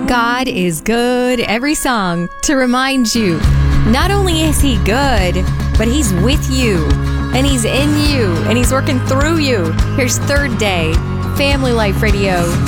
God is good, every song, to remind you, not only is He good, but He's with you, and He's in you, and He's working through you. Here's Third Day, Family Life Radio.